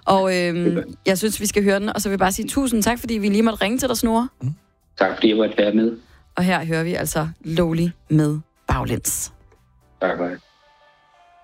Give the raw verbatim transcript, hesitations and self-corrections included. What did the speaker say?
Og øhm, jeg synes, vi skal høre den, og så vil jeg bare sige tusind tak, fordi vi lige måtte ringe til dig, Snurre. Mm. Tak, fordi jeg måtte være med. Og her hører vi altså Lowly med Baglæns. Tak, bye.